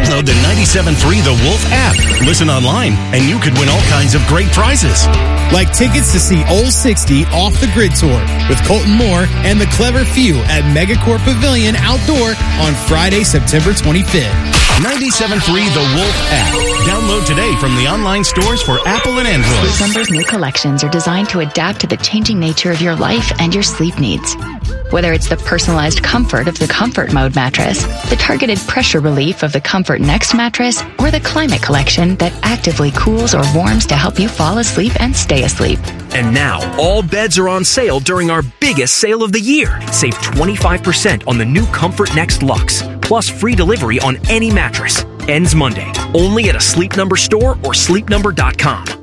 Download the 97.3 The Wolf app. Listen online, and you could win all kinds of great prizes. Like tickets to see Old 60 Off the Grid Tour with Colton Moore and the Clever Few at Megacorp Pavilion Outdoor on Friday, September 25th. 97.3 The Wolf app. Download today from the online stores for Apple and Android. Sleep Number's new collections are designed to adapt to the changing nature of your life and your sleep needs. Whether it's the personalized comfort of the Comfort Mode mattress, the targeted pressure relief of the Comfort Next mattress, or the Climate Collection that actively cools or warms to help you fall asleep and stay asleep. And now, all beds are on sale during our biggest sale of the year. Save 25% on the new Comfort Next Luxe, plus free delivery on any mattress. Ends Monday, only at a Sleep Number store or sleepnumber.com.